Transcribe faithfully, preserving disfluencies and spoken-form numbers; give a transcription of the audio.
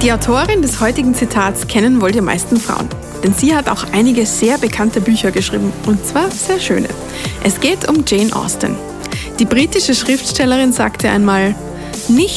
Die Autorin des heutigen Zitats kennen wohl die meisten Frauen, denn sie hat auch einige sehr bekannte Bücher geschrieben, und zwar sehr schöne. Es geht um Jane Austen. Die britische Schriftstellerin sagte einmal: Nicht